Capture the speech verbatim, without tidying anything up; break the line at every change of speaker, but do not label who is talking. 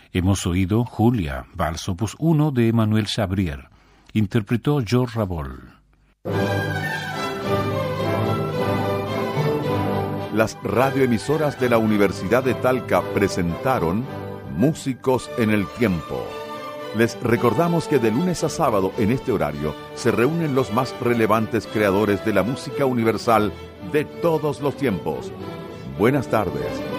Hemos oído Julia, Vals opus uno de Emmanuel Chabrier. Interpretó Georges Ravel.
Las radioemisoras de la Universidad de Talca presentaron Músicos en el Tiempo. Les recordamos que de lunes a sábado en este horario se reúnen los más relevantes creadores de la música universal de todos los tiempos. Buenas tardes.